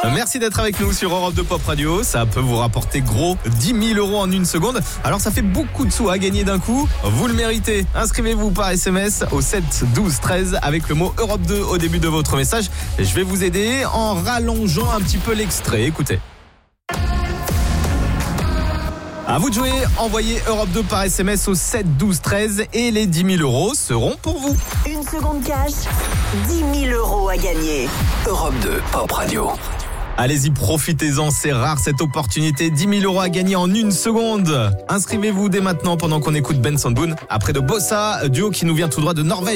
Merci d'être avec nous sur Europe 2 Pop Radio. Ça peut vous rapporter gros 10 000 € en une seconde. Alors ça fait beaucoup de sous à gagner d'un coup. Vous le méritez. Inscrivez-vous par SMS au 7 12 13 avec le mot Europe 2 au début de votre message. Je vais vous aider en rallongeant un petit peu l'extrait. Écoutez. À vous de jouer, envoyez Europe 2 par SMS au 7 12 13 et les 10 000 € seront pour vous. Une seconde cash, 10 000 € à gagner. Europe 2 Pop Radio. Allez-y, profitez-en, c'est rare cette opportunité. 10 000 € à gagner en une seconde. Inscrivez-vous dès maintenant pendant qu'on écoute Ben Sandboun. Après de Bossa, duo qui nous vient tout droit de Norvège.